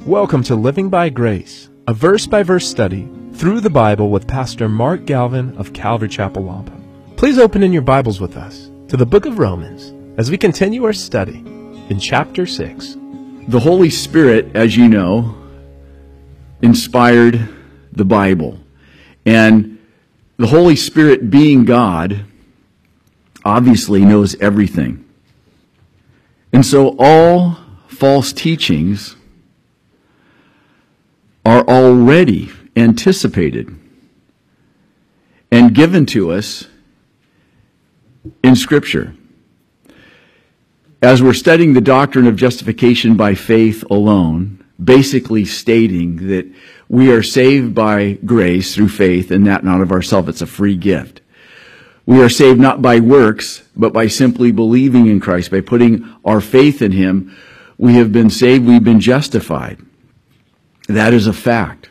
Welcome to Living by Grace, a verse-by-verse study through the Bible with Pastor Mark Galvin of Calvary Chapel, Wampa. Please open in your Bibles with us to the book of Romans as we continue our study in chapter 6. The Holy Spirit, as you know, inspired the Bible. And the Holy Spirit, being God, obviously knows everything. And so all false teachings are already anticipated and given to us in Scripture. As we're studying the doctrine of justification by faith alone, basically stating that we are saved by grace through faith, and that not of ourselves, it's a free gift. We are saved not by works, but by simply believing in Christ, by putting our faith in Him. We have been saved, we've been justified. That is a fact.